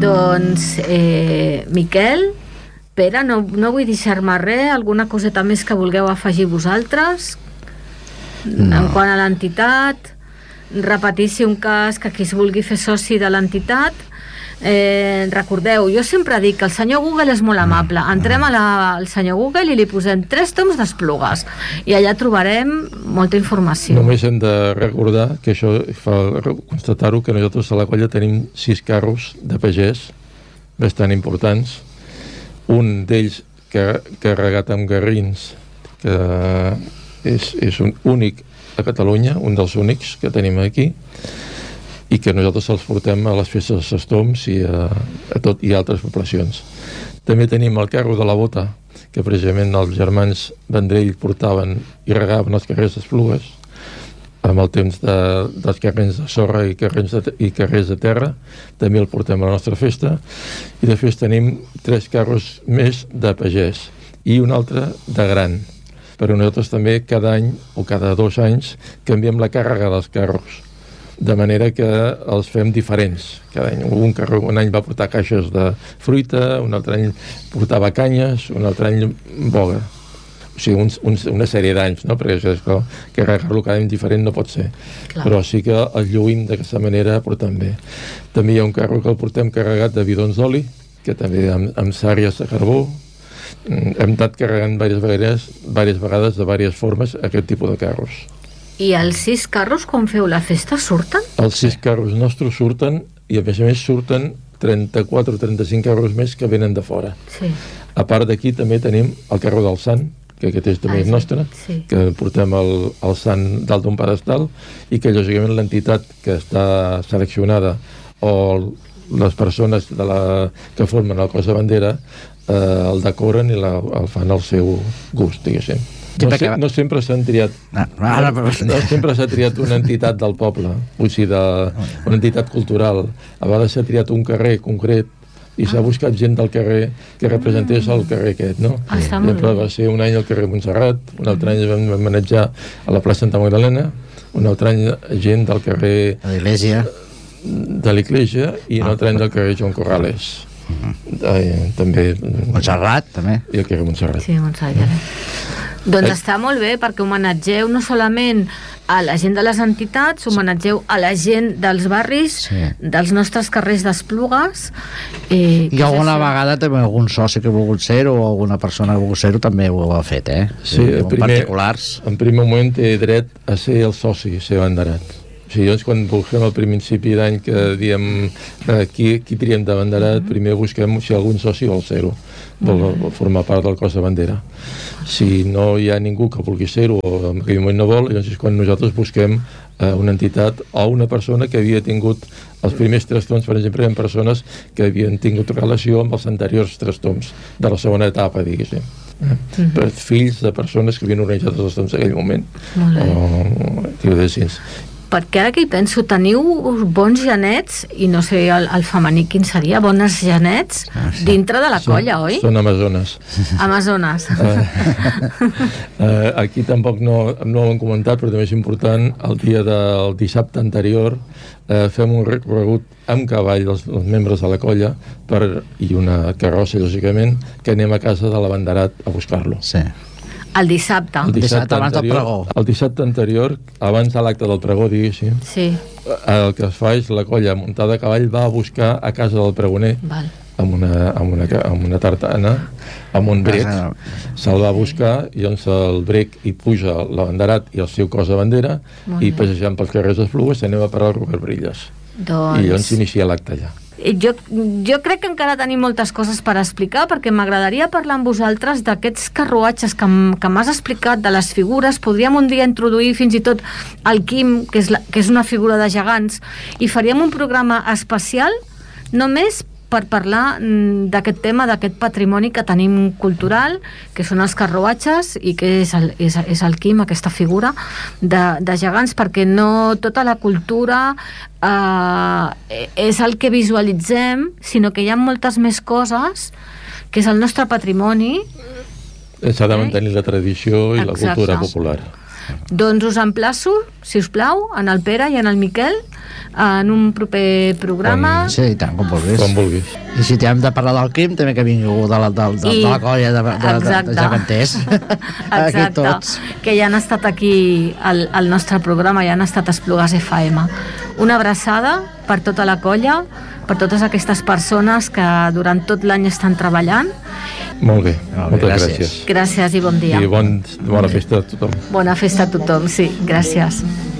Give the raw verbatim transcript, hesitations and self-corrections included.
Doncs, eh, Miquel, Pere, no, no vull deixar-me res, alguna coseta més que vulgueu afegir vosaltres? No. En quant a l'entitat, repetir si un cas que qui es vulgui fer soci de l'entitat, eh, recordeu, jo sempre dic que el senyor Google és molt amable, entrem a la, al senyor Google i li posem tres toms d'Esplugues i allà trobarem molta informació. Només hem de recordar que això fa constatar-ho, que nosaltres a la colla tenim sis carros de pagès bastant importants, un d'ells car carregat amb garrins, que és, és un únic a Catalunya, un dels únics que tenim aquí, i que nosaltres els portem a les festes de Sestoms i a, a tot i a altres poblacions. També tenim el carro de la bota, que precisament els germans Vendrell portaven i regaven els carrers d'Esplugues amb el temps de, dels carrers de sorra i carrers de, i carrers de terra. També el portem a la nostra festa, i després tenim tres carros més de pagès i un altre de gran, però nosaltres també cada any o cada dos anys canviem la càrrega dels carros, de manera que els fem diferents cada any. Un carro un any va portar caixes de fruita, un altre any portava canyes, un altre any boga. O sigui, un, un, una sèrie d'anys, no? Perquè això és que carregar-lo cada any diferent no pot ser. Clar. Però sí que el lluïm d'aquesta manera, però també. També hi ha un carro que el portem carregat de bidons d'oli, que també amb, amb sàries de carbó. Hem anat carregant diverses vegades, diverses vegades de diverses formes aquest tipus de carros. I els sis carros, quan feu la festa, surten? Els sis carros nostres surten, i a més a més surten trenta-quatre o trenta-cinc carros més que venen de fora. Sí. A part d'aquí també tenim el carro del Sant, que aquest és també ah, és nostre, sí. Que portem el, el Sant dalt d'un pedestal, i que lògicament l'entitat que està seleccionada o les persones de la, que formen el cos de bandera eh, el decoren i la, el fan al seu gust, diguéssim. No, se, no sempre s'han triat no, no, no, no sempre s'ha triat una entitat del poble, o sigui, de, una entitat cultural. A vegades s'ha triat un carrer concret i s'ha buscat gent del carrer que representés el carrer aquest, no? Ah, Sempre va ser un any el carrer Montserrat, un altre any vam manejar a la plaça Santa Magdalena, un altre any gent del carrer de l'Iglésia de l'Iglésia i un altre any del carrer Joan Corrales. Uh-huh. eh, també Montserrat, també. I el carrer Montserrat. Sí, Montserrat. Uh-huh. Doncs eh. està molt bé, perquè homenatgeu no solament a la gent de les entitats, homenatgeu a la gent dels barris, sí. dels nostres carrers d'Esplugues. Eh, I alguna vegada també algun soci que ha volgut ser-ho o alguna persona que ha volgut ser-ho també ho ha fet, eh? Sí, en primer, particulars. En primer moment té dret a ser el soci, ser banderat. O sigui, doncs quan busquem al principi d'any que diem eh, qui, qui triem de banderat, mm-hmm. primer busquem si algun soci vol ser-ho, vol, vol formar part del cos de bandera. Si no hi ha ningú que vulgui ser-ho o en aquell moment no vol, llavors és quan nosaltres busquem eh, una entitat o una persona que havia tingut els primers tres toms, per exemple, en persones que havien tingut relació amb els anteriors tres toms de la segona etapa, diguéssim. Eh? Mm-hmm. Per fills de persones que havien organitzat els toms en aquell moment. Molt bé. O, o, o, perquè ara que hi penso, teniu bons genets, i no sé el, el femení quin seria, bones genets ah, sí. dintre de la són, colla, oi? Són amazones. Amazones. Uh, uh, aquí tampoc no, no ho hem comentat, però també és important, el dia del dissabte anterior uh, fem un recorregut amb cavall dels, dels membres de la colla per, i una carrossa, lògicament, que anem a casa de l'abanderat a buscar-lo. Sí. El dissabte. El dissabte, abans anterior, del pregó. El dissabte anterior, abans de l'acte del pregó, diguéssim, sí. el que es fa és la colla muntada a cavall va a buscar a casa del pregoner Val. amb una, amb una, amb una tartana, amb un brec, se'l va buscar i doncs el brec hi puja l'abanderat i el seu cos de bandera i passejant pels carrers d'Esplugues anem a parar al Robert Brilles. Doncs... I llavors s'inicia l'acte allà. Jo, jo crec que encara tenim moltes coses per explicar, perquè m'agradaria parlar amb vosaltres d'aquests carruatges que, que m'has explicat, de les figures. Podríem un dia introduir fins i tot el Quim, que és, la, que és una figura de gegants, i faríem un programa especial només per parlar d'aquest tema, d'aquest patrimoni que tenim cultural, que són els carruatges, i que és el, és, és el Quim, aquesta figura de, de gegants, perquè no tota la cultura eh, és el que visualitzem, sinó que hi ha moltes més coses, que és el nostre patrimoni. S'ha de mantenir eh? la tradició i Exacte. La cultura popular. Doncs us emplaço, si us plau, en el Pere i en el Miquel en un proper programa. Com, sí, i tant, com vulguis. Com vulguis. I si t'hem de parlar del Quim, també que vingui algú de la, de, de, I, de la colla de, de, de, de geganters. Aquí tots. Que ja han estat aquí al, al nostre programa, ja han estat a Esplugues F M. Una abraçada per tota la colla, per totes aquestes persones que durant tot l'any estan treballant. Molt bé, Molt bé, moltes gràcies. gràcies. Gràcies i bon dia. I bon, bona festa a tothom. Bona festa a tothom, sí, gràcies.